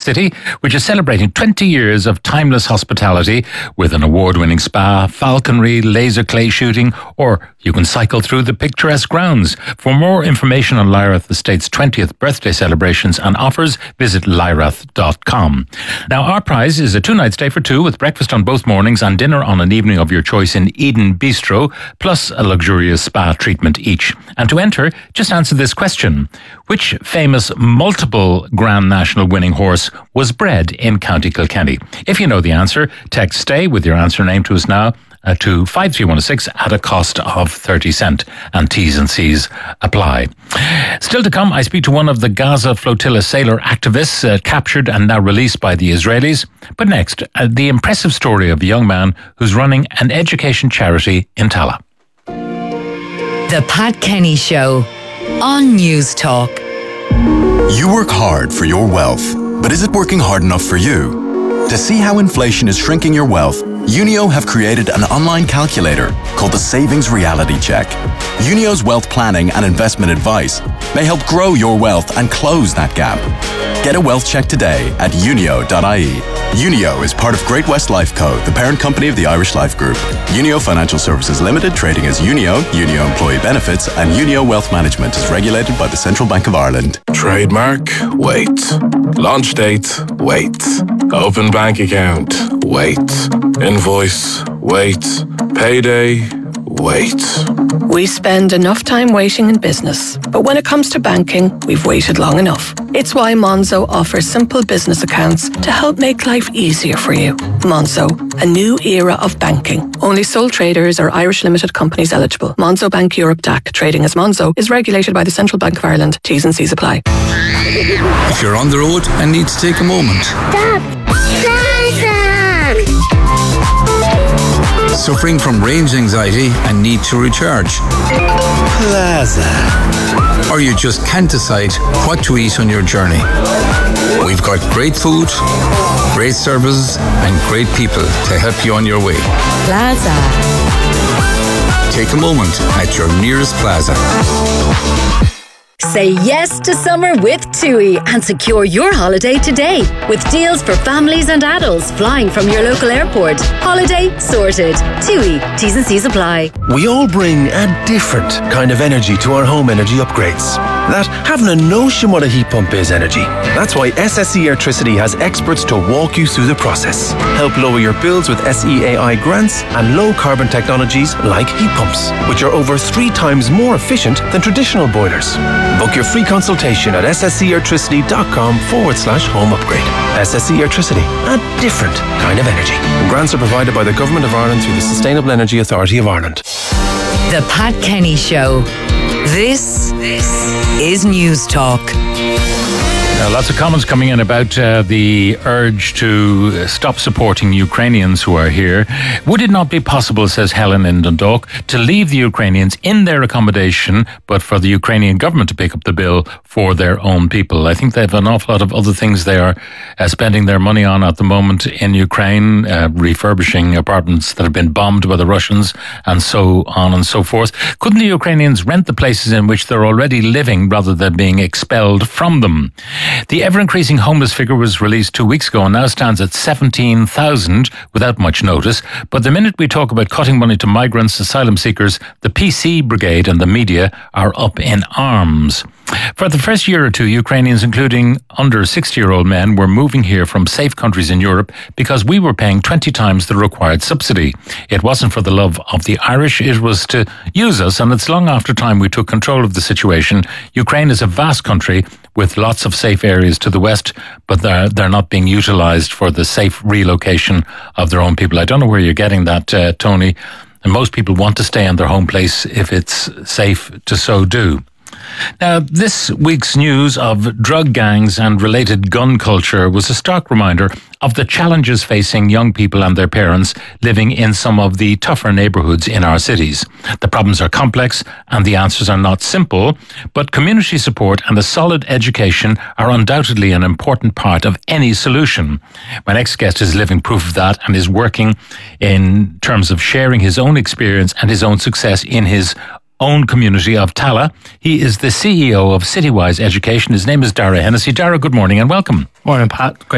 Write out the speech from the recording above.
City, which is celebrating 20 years of timeless hospitality with an award-winning spa, falconry, laser clay shooting, or you can cycle through the picturesque grounds. For more information on Lyrath Estate's 20th birthday celebrations and offers, visit lyrath.com. Now, our prize is a 2-night stay for two with breakfast on both mornings and dinner on an evening of your choice in Eden Bistro, plus a luxurious spa treatment each. And to enter, just answer this question. Which famous multiple Grand National winning horse was bred in County Kilkenny? If you know the answer, text STAY with your answer name to us now to 53116 at a cost of 30 cents, and T's and C's apply. Still to come, I speak to one of the Gaza flotilla sailor activists captured and now released by the Israelis. But next, the impressive story of a young man who's running an education charity in Tallaght. The Pat Kenny Show on News Talk. You work hard for your wealth, but is it working hard enough for you? To see how inflation is shrinking your wealth, Unio have created an online calculator called the Savings Reality Check. Unio's wealth planning and investment advice may help grow your wealth and close that gap. Get a wealth check today at unio.ie. Unio is part of Great West Life Co., the parent company of the Irish Life Group. Unio Financial Services Limited, trading as Unio, Unio Employee Benefits, and Unio Wealth Management is regulated by the Central Bank of Ireland. Trademark? Wait. Launch date? Wait. Open bank account? Wait. Invoice? Wait. Payday? Wait. We spend enough time waiting in business, but when it comes to banking, we've waited long enough. It's why Monzo offers simple business accounts to help make life easier for you. Monzo, a new era of banking. Only sole traders or Irish limited companies eligible. Monzo Bank Europe DAC, trading as Monzo, is regulated by the Central Bank of Ireland. T's and C's apply. If you're on the road and need to take a moment. Stop! Suffering from range anxiety and need to recharge. Plaza. Or you just can't decide what to eat on your journey. We've got great food, great services, and great people to help you on your way. Plaza. Take a moment at your nearest Plaza. Say yes to summer with TUI and secure your holiday today with deals for families and adults flying from your local airport. Holiday sorted. TUI. T's and C's apply. We all bring a different kind of energy to our home energy upgrades. That having a notion what a heat pump is energy. That's why SSE Airtricity has experts to walk you through the process. Help lower your bills with SEAI grants and low carbon technologies like heat pumps, which are over 3 times more efficient than traditional boilers. Book your free consultation at sseairtricity.com/home upgrade. SSE Airtricity, a different kind of energy. Grants are provided by the Government of Ireland through the Sustainable Energy Authority of Ireland. The Pat Kenny Show. This is News Talk. Lots of comments coming in about the urge to stop supporting Ukrainians who are here. Would it not be possible, says Helen in Dundalk, to leave the Ukrainians in their accommodation, but for the Ukrainian government to pick up the bill for their own people? I think they have an awful lot of other things they are spending their money on at the moment in Ukraine, refurbishing apartments that have been bombed by the Russians and so on and so forth. Couldn't the Ukrainians rent the places in which they're already living rather than being expelled from them? The ever-increasing homeless figure was released 2 weeks ago and now stands at 17,000 without much notice. But the minute we talk about cutting money to migrants, asylum seekers, the PC brigade and the media are up in arms. For the first year or two, Ukrainians, including under 60-year-old men, were moving here from safe countries in Europe because we were paying 20 times the required subsidy. It wasn't for the love of the Irish, it was to use us, and it's long after time we took control of the situation. Ukraine is a vast country with lots of safe areas to the west, but they're not being utilised for the safe relocation of their own people. I don't know where you're getting that, Tony. And most people want to stay in their home place if it's safe to so do. Now, this week's news of drug gangs and related gun culture was a stark reminder of the challenges facing young people and their parents living in some of the tougher neighbourhoods in our cities. The problems are complex and the answers are not simple, but community support and a solid education are undoubtedly an important part of any solution. My next guest is living proof of that and is working in terms of sharing his own experience and his own success in his own community of Tallaght. He is the CEO of Citywise Education. His name is Dara Hennessy. Dara, good morning and welcome. Morning, Pat. Great